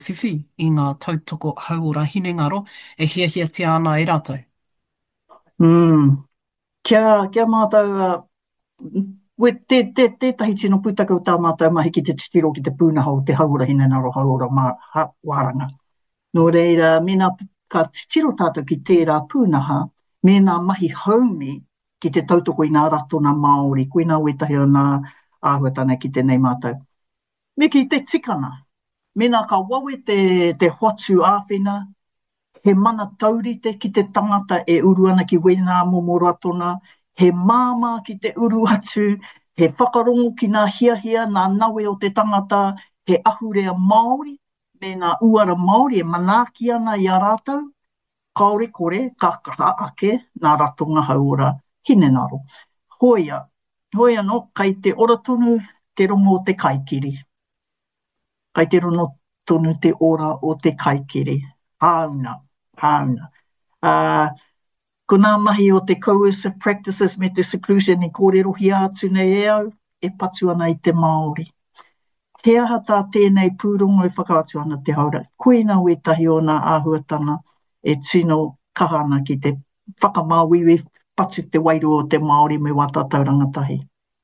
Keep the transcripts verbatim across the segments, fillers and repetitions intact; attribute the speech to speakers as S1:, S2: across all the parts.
S1: whiwhi i ngā tautoko hauora hinengaro e hiahiatia ana e rātou.
S2: Mm. Kia, kia mātou, uh, we te, te, tētahi tino pūtakau tā mātou mahi ki te titiro ki te pūnaha o te hauora hinengaro hauora mā, ha, wāranga. Nō reira, mēnā ka titiro tātou ki tērā pūnaha, mēnā mahi haumi ki te tautoko i ngā ratona Māori, koina wetahi o ngā āhuatana ki te nei mātou. Me ki te tikana, mēnā ka wawe te, te hoatu āwhina, he mana taurite ki te tangata e uru ana ki wena momo ratona, he māma ki te uru atu, he whakarongo ki ngā hiahia, ngā nawe o te tangata, he ahurea Māori, me ngā uara Māori e manaaki ana i a rātou, kaore kore, ka kaha ake, ngā ratonga hauora hinengaro. Hoia, hoia no, kai te ora tonu te rongo o te kaikiri. Kai te rono tonu te ora o te kaikiri. Hauna, hauna. Uh, ko ngā mahi o te coercive practices me te seclusion i kōrero hi atu nei e au, e patu ana i te Māori. He aha tā tēnei pūrongo e whakaatu ana te haura. Koina wetahi o ngā āhuatana e tino kahana ki te whakamāwiwi patu te wairu o te Māori me wātātau rangatahi.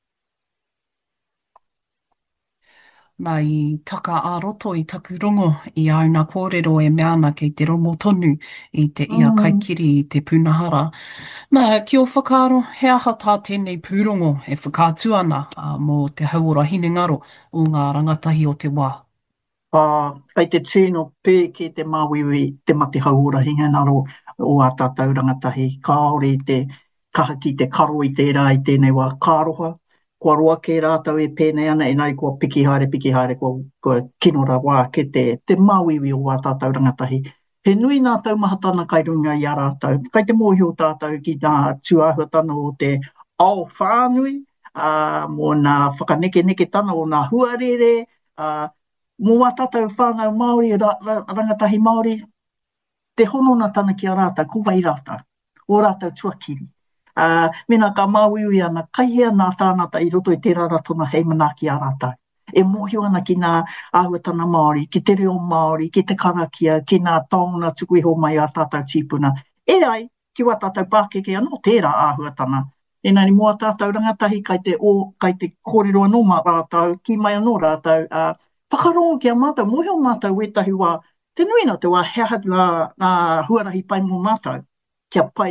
S1: Nā i taka ā-roto i taku rongo i au nā kōrero e meana kei te rongo tonu i te ia
S2: Mm.
S1: kaikiri i te punahara. Nā, ki o whakaaro, he aha tā tēnei pūrongo e whakaatu ana uh, mō te hauora hinengaro o ngā rangatahi o te wā.
S2: Uh, kai te tino pē ki te māwiwi te mate hauora hinengaro o a tātou rangatahi. Kāore te kaha ki te karo i tērā i tēnei wā kāroha. Kua roa ke rātou e pēnei ana, e nai kua piki haere, piki haere, kua, kua kinora wā ke te, te māwiwi o a tātou rangatahi. He nui nā taumahatana kai runga i a rātou. Kai te mōhi o tātou ki ngā tuāhuatana o te ao whānui, uh, mō nā whakaneke neke tana o nā huarere, uh, mō wā tātou whānau Māori, ra, ra, rangatahi Māori, te honona tana ki a rātou, ko wai rātou, o rātou tuakiri. Uh, mena ka māwiwi ana, kai hea nā tānata i roto i tērā ratona hei manaki a rātou. E mōhio ana ki ngā āhuatana Māori, ki te reo Māori, ki te karakia, ki ngā taonga tuku iho mai a tātou tīpuna. E ai, ki wā tātou Pākeke anō tērā āhuatana. Enari mua tātou rangatahi kai te, o, kai te kōrero anō mā rātou, ki mai anō rātou, uh, whakarongo ki a mātou, mōhio mātou wetahi wā, te nui nā te wā hea nā, nā huarahi pai mō mātou, kia pai